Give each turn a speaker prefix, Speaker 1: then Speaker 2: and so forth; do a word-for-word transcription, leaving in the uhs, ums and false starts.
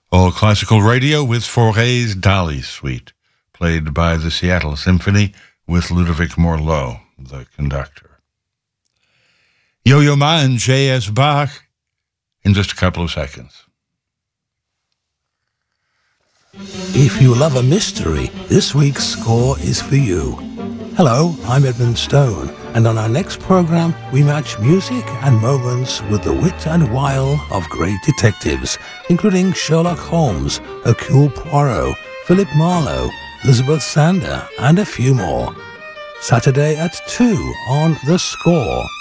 Speaker 1: All classical radio with Fauré's Dali Suite, played by the Seattle Symphony with Ludovic Morlot, the conductor. Yo-Yo Ma and J S. Bach in just a couple of seconds.
Speaker 2: If you love a mystery, this week's score is for you. Hello, I'm Edmund Stone, and on our next program, we match music and moments with the wit and wile of great detectives, including Sherlock Holmes, Hercule Poirot, Philip Marlowe, Elizabeth Sander, and a few more. Saturday at two on The Score.